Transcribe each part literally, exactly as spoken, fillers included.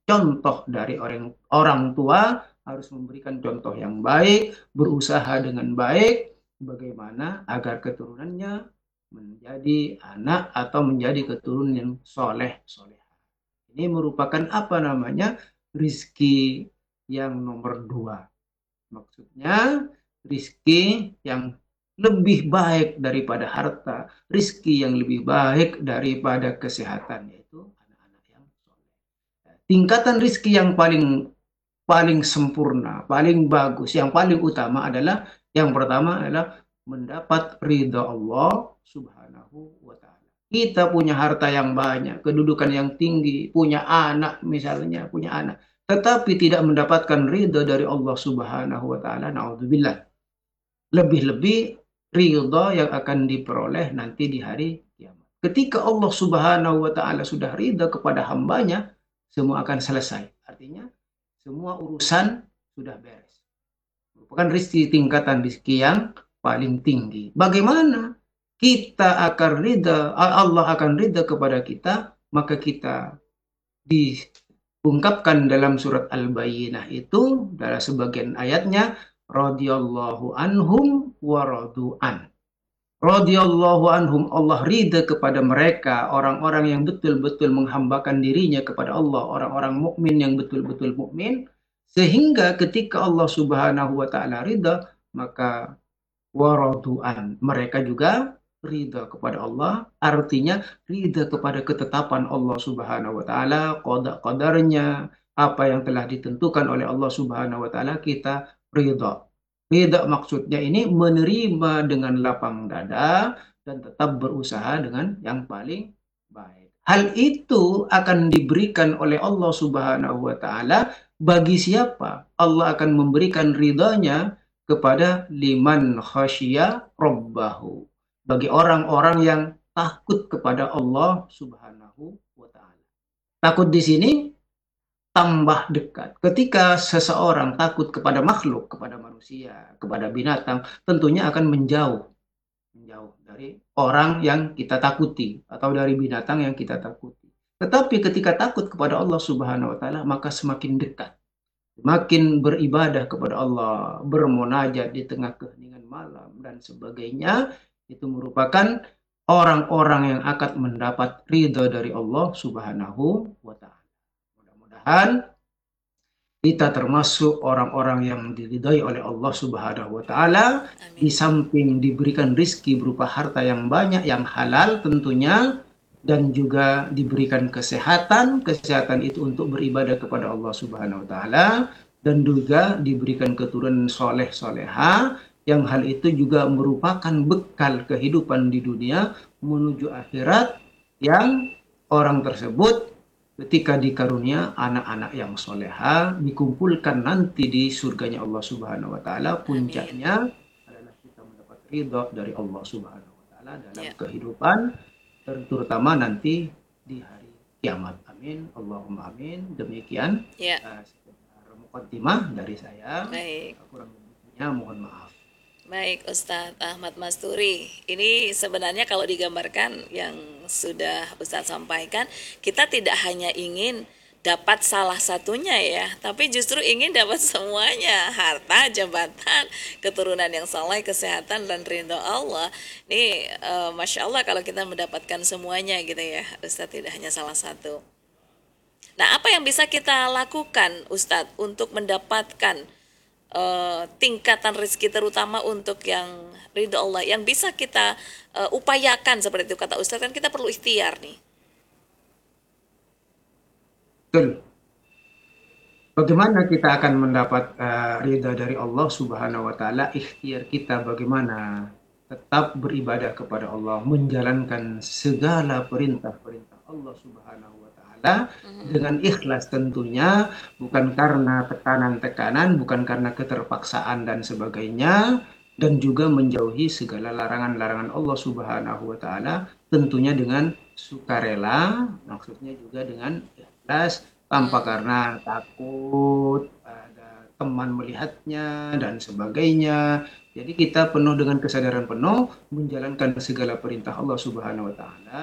contoh dari orang orang tua harus memberikan contoh yang baik, berusaha dengan baik, bagaimana agar keturunannya menjadi anak atau menjadi keturunan yang soleh soleh. Ini merupakan apa namanya rizki yang nomor dua. Maksudnya rizki yang lebih baik daripada harta, rizki yang lebih baik daripada kesehatan, yaitu anak-anak yang soleh. Tingkatan rizki yang paling paling sempurna, paling bagus, yang paling utama adalah yang pertama adalah mendapat ridha Allah Subhanahu wa taala. Kita punya harta yang banyak, kedudukan yang tinggi, punya anak misalnya, punya anak, tetapi tidak mendapatkan ridha dari Allah Subhanahu wa taala, naudzubillah. Lebih-lebih ridha yang akan diperoleh nanti di hari kiamat. Ketika Allah Subhanahu wa taala sudah ridha kepada hambanya, semua akan selesai. Artinya semua urusan sudah beres. Merupakan rizki tingkatan rizki yang paling tinggi. Bagaimana kita akan ridha, Allah akan ridha kepada kita, maka kita diungkapkan dalam surat Al-Bayyinah itu, dalam sebagian ayatnya, radhiyallahu anhum wa radu'an. Radhiyallahu anhum, Allah ridha kepada mereka, orang-orang yang betul-betul menghambakan dirinya kepada Allah, orang-orang mukmin yang betul-betul mukmin, sehingga ketika Allah Subhanahu wa taala ridha, maka waradu'an, mereka juga ridha kepada Allah, artinya ridha kepada ketetapan Allah Subhanahu wa taala, qada qadarnya, apa yang telah ditentukan oleh Allah Subhanahu wa taala, kita ridha. Ridha maksudnya ini menerima dengan lapang dada dan tetap berusaha dengan yang paling baik. Hal itu akan diberikan oleh Allah Subhanahu wa taala bagi siapa? Allah akan memberikan ridhanya kepada liman khasya rabbahu. Bagi orang-orang yang takut kepada Allah Subhanahu wa taala. Takut di sini tambah dekat. Ketika seseorang takut kepada makhluk, kepada manusia, kepada binatang, tentunya akan menjauh, menjauh dari orang yang kita takuti atau dari binatang yang kita takuti. Tetapi ketika takut kepada Allah Subhanahu wa taala, maka semakin dekat. Semakin beribadah kepada Allah, bermunajat di tengah keheningan malam dan sebagainya, itu merupakan orang-orang yang akan mendapat ridha dari Allah Subhanahu wa taala. Mudah-mudahan kita termasuk orang-orang yang diridhai oleh Allah Subhanahu wa taala, di Amin. samping diberikan rizki berupa harta yang banyak yang halal tentunya, dan juga diberikan kesehatan. Kesehatan itu untuk beribadah kepada Allah Subhanahu wa taala, dan juga diberikan keturunan soleh soleha, yang hal itu juga merupakan bekal kehidupan di dunia menuju akhirat, yang orang tersebut ketika dikarunia anak-anak yang soleha dikumpulkan nanti di surganya Allah Subhanahu wa taala, Amin. puncaknya adalah kita mendapat ridha dari Allah Subhanahu wa taala dalam Ya. kehidupan, terutama nanti di hari kiamat. Amin. Allahumma amin. Demikian Ya. uh, sekedar mukaddimah dari saya. Baik. Kurang lebihnya mohon maaf. Baik, Ustadz Ahmad Masturi. Ini sebenarnya kalau digambarkan yang sudah Ustadz sampaikan, kita tidak hanya ingin dapat salah satunya ya, tapi justru ingin dapat semuanya, harta, jabatan, keturunan yang saleh, kesehatan, dan ridho Allah. Ini eh, Masya Allah kalau kita mendapatkan semuanya gitu ya, Ustadz, tidak hanya salah satu. Nah, apa yang bisa kita lakukan, Ustadz, untuk mendapatkan eh, tingkatan rezeki terutama untuk yang ridho Allah yang bisa kita eh, upayakan seperti itu kata Ustadz, kan kita perlu ikhtiar nih. Betul. Bagaimana kita akan mendapat uh, ridha dari Allah Subhanahu wa taala? Ikhtiar kita bagaimana tetap beribadah kepada Allah, menjalankan segala perintah-perintah Allah Subhanahu wa taala dengan ikhlas tentunya, bukan karena tekanan-tekanan, bukan karena keterpaksaan dan sebagainya, dan juga menjauhi segala larangan-larangan Allah Subhanahu wa taala tentunya dengan sukarela, maksudnya juga dengan ikhlas, tanpa karena takut ada teman melihatnya dan sebagainya. Jadi kita penuh dengan kesadaran penuh menjalankan segala perintah Allah Subhanahu wa taala,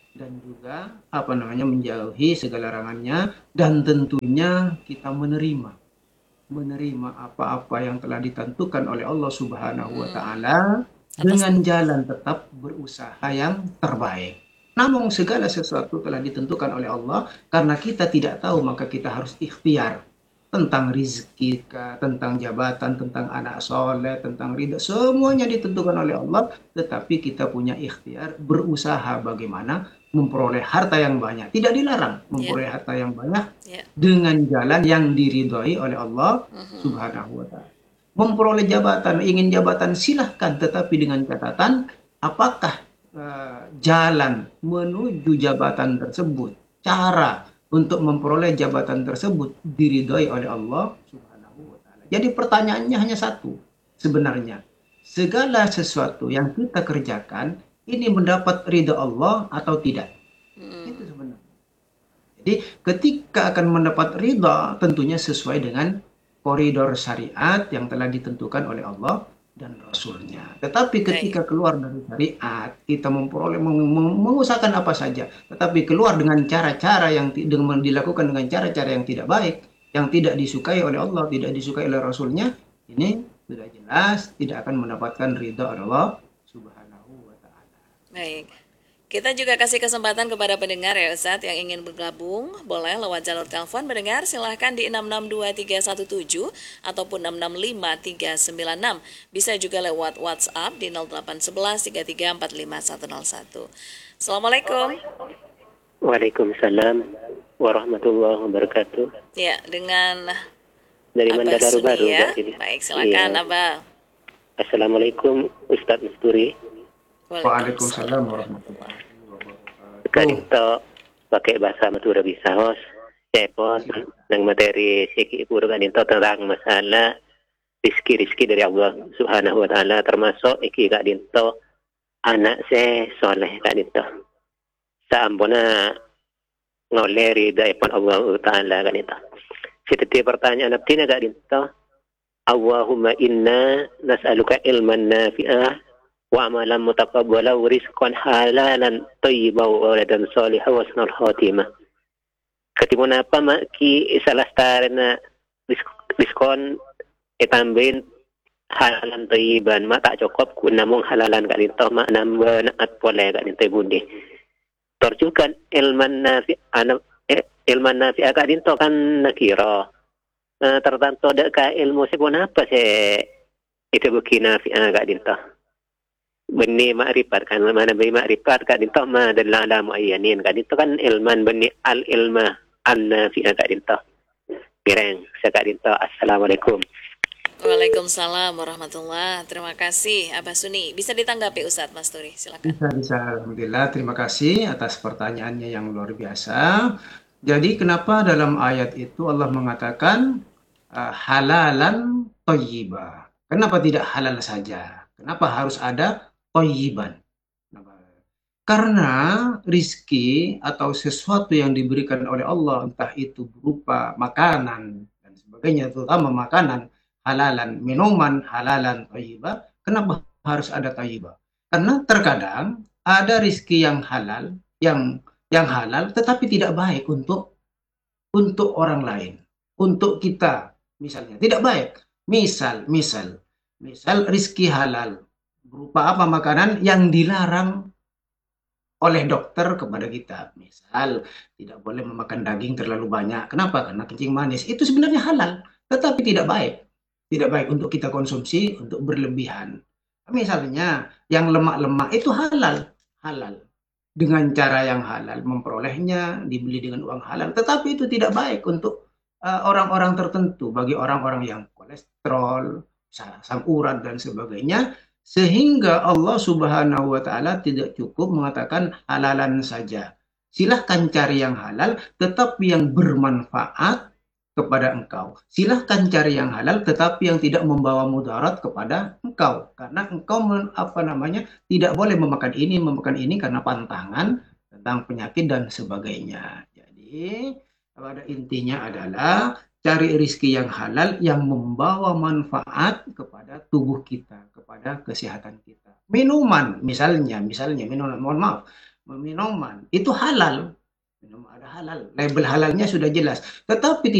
dan juga apa namanya menjauhi segala larangannya, dan tentunya kita menerima menerima apa-apa yang telah ditentukan oleh Allah Subhanahu wa Mm, taala atas dengan jalan tetap berusaha yang terbaik. Namun segala sesuatu telah ditentukan oleh Allah, karena kita tidak tahu maka kita harus ikhtiar tentang rizki, tentang jabatan, tentang anak soleh, tentang ridha, semuanya ditentukan oleh Allah, tetapi kita punya ikhtiar berusaha bagaimana memperoleh harta yang banyak. Tidak dilarang ya, memperoleh harta yang banyak ya. dengan jalan yang diridhoi oleh Allah Mhm. Subhanahu wa taala. Memperoleh jabatan, ingin jabatan silahkan, tetapi dengan catatan apakah uh, jalan menuju jabatan tersebut, cara untuk memperoleh jabatan tersebut diridhoi oleh Allah Subhanahu wa taala. Jadi pertanyaannya hanya satu sebenarnya. Segala sesuatu yang kita kerjakan ini mendapat ridha Allah atau tidak? Itu Mm, sebenarnya. Jadi ketika akan mendapat ridha tentunya sesuai dengan koridor syariat yang telah ditentukan oleh Allah dan Rasulnya. Tetapi baik. ketika keluar dari syariat, kita memperoleh mengusahakan apa saja, tetapi keluar dengan cara-cara yang dengan dilakukan dengan cara-cara yang tidak baik, yang tidak disukai oleh Allah, tidak disukai oleh Rasulnya, ini sudah jelas tidak akan mendapatkan ridha Allah Subhanahu wa taala. Baik. Kita juga kasih kesempatan kepada pendengar ya Ustadz yang ingin bergabung. Boleh lewat jalur telepon pendengar silahkan di enam enam dua tiga satu tujuh ataupun enam enam lima tiga sembilan enam. Bisa juga lewat WhatsApp di nol delapan satu satu tiga tiga empat lima satu nol satu. Assalamualaikum. Waalaikumsalam warahmatullahi wabarakatuh. Ya, dengan Dari Abah Mandadaru Suni baru, ya. Mbak ini. Baik, Iya. silakan Abah. Assalamualaikum Ustadz Musturi. Waalaikumsalam Waalaikumsalam warahmatullahi. warahmatullahi Kak wabarakatuh. Dinto pakai bahasa Madura bisa hos. Cepon nang materi siki puro Kak Dinto tentang masalah rizki-rizki dari Allah Subhanahu wa taala, termasuk iki Kak Dinto anak saya soleh Kak Dinto. Saambona ngoleri daipun Allah taala Kak Dinto. Siti pertanyaan abdina Kak Dinto. Allahumma inna nas'aluka ilman nafi'ah wa amalan mutaqabbala wa rizqan halalan thayyiban wa waladan shalihan wa husnul khatimah. Ketimun apa maki salastaren na diskon itambahin halalan thayyiban ma tak cukup kun namung halalan ka dito ma nambah at pole ka dito budi. Torjukan ilman nafi ana ilman nafi ka dito kan nakira. Uh, tertentu ada ka ilmu si pun apa si itu bukina fi agak dinto beni makrifat kan mana beni makrifat ka dinto ma dalala muayyanin ka dinto kan ilman beni al ilma anna fi agak dinto kireng saka dinto. Assalamualaikum. Waalaikumsalam warahmatullahi. Terima kasih Abah Suni. Bisa ditanggapi Ustadz Mas Turi, silakan. Bisa, bisa. Alhamdulillah. Terima kasih atas pertanyaannya yang luar biasa. Jadi kenapa dalam ayat itu Allah mengatakan uh, halalan thayyiba? Kenapa tidak halal saja? Kenapa harus ada thayyiban? Karena rizki atau sesuatu yang diberikan oleh Allah, entah itu berupa makanan dan sebagainya, terutama makanan halalan, minuman halalan thayyiba, kenapa harus ada thayyiba? Karena terkadang ada rizki yang halal, yang yang halal, tetapi tidak baik untuk untuk orang lain, untuk kita, misalnya tidak baik. Misal, misal, misal rizki halal berupa apa makanan yang dilarang oleh dokter kepada kita. Misal, tidak boleh memakan daging terlalu banyak. Kenapa? Karena kencing manis. Itu sebenarnya halal, tetapi tidak baik. Tidak baik untuk kita konsumsi, untuk berlebihan. Misalnya, yang lemak-lemak itu halal. Halal. Dengan cara yang halal. Memperolehnya, dibeli dengan uang halal. Tetapi itu tidak baik untuk uh, orang-orang tertentu. Bagi orang-orang yang kolesterol, asam urat, dan sebagainya. Sehingga Allah Subhanahu wa taala tidak cukup mengatakan halalan saja. Silahkan cari yang halal tetapi yang bermanfaat kepada engkau. Silahkan cari yang halal tetapi yang tidak membawa mudarat kepada engkau. Karena engkau apa namanya tidak boleh memakan ini, memakan ini karena pantangan tentang penyakit dan sebagainya. Jadi pada intinya adalah cari rizki yang halal yang membawa manfaat kepada tubuh kita, kepada kesehatan kita. Minuman, misalnya, misalnya minuman, mohon maaf, minuman itu halal, minum ada halal, label halalnya sudah jelas, tetapi